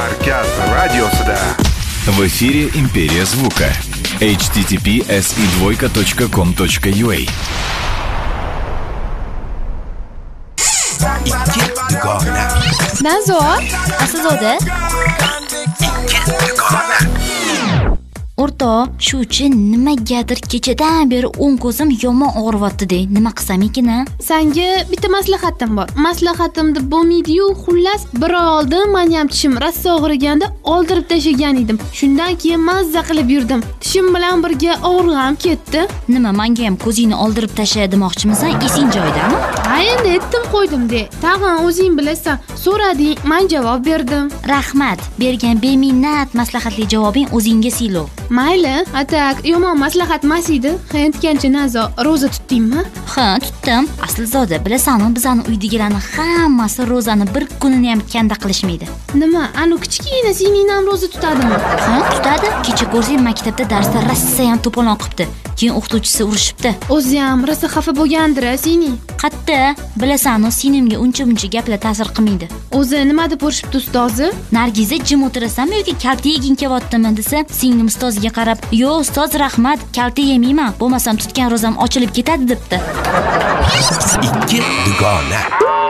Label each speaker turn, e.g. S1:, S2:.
S1: Markaz radiosida.
S2: В эфире Империя звука. https://2.com.ua.
S3: Ikki dugona.
S4: Nazo, Aslzoda.
S3: Ikki dugona.
S4: O'rtoq, shuchi nimagadir kechadan beri o'ng ko'zim yomon og'riyapti-de. Nima qilsam ekan?
S5: Senga bitta maslahatim bor. Maslahatim deb bo'lmaydi-yu, xullas, bir oldin men ham tishim rosa og'riganda oldirib tashlagan edim. Shundan keyin mazza qilib yurdim. Tishim bilan birga og'rig'im ketdi.
S4: Nima, menga ham ko'zingni oldirib tasha demoqchimisan? Esing joyidami?
S5: Ha, endi aytdim qo'ydim-de. Tag'in o'zing bilasan. So'rading, men javob berdim.
S4: Rahmat, bergan beminnat maslahatli javobing o'zingga siylov.
S5: Mayli, atak yomon maslahat emas edi. Aytgancha Nazo, roza tutdingmi?
S4: Ha, tutdim. Aslzoda, bilasanmi, bizani uydagilarning hammasi ro'zani bir kunini ham kanda qilishmaydi.
S5: Nima, anu kichkina Sinin ham roza tutadimi?
S4: Ha, tutadi. Kecha ko'rsang maktabda darsda rosa ham to'polon qilibdi. Keyin o'qituvchisi urishibdi.
S5: O'zi ham rosa xafa bo'lgandir, Sini.
S4: Qatta, bilasanmi, sinimga uncha-muncha gaplar ta'sir qilmaydi.
S5: O'zi nima deb urishibdi ustozi?
S4: Nargiza, jim o'tirasanmi yoki kalta yeging kelyaptimi desa, singlim ustoziga qarab, "Yo, ustoz, rahmat, kalta yemayman, bo'lmasam tutgan ro'zam ochilib ketadi" debdi.
S3: Ikki dugona.